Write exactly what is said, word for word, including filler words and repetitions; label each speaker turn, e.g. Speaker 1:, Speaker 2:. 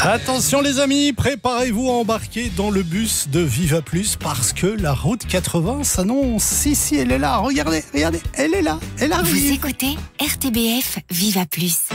Speaker 1: Attention les amis, préparez-vous à embarquer dans le bus de Viva Plus parce que la route quatre-vingts s'annonce. Si, si, elle est là, regardez, regardez, elle est là, elle arrive.
Speaker 2: Vous écoutez R T B F Viva Plus.